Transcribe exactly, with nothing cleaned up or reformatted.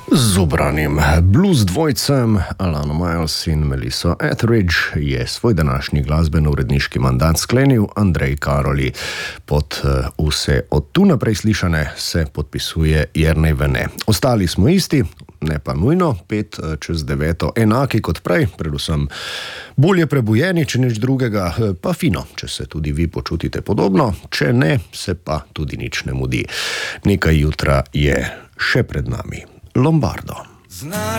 Z ubranim blues dvojcem Alano Miles in Melissa Etheridge je svoj današnji glasbeno-uredniški mandat sklenil Andrej Karoli. Pod vse od tu naprej slišane se podpisuje Jernej Vene. Ostali smo isti, ne pa nujno, pet čez deveto, enaki kot prej, predvsem bolje prebujeni, če nič drugega, pa fino, če se tudi vi počutite podobno, če ne, se pa tudi nič ne mudi. Nekaj jutra je še pred nami. Lombardo.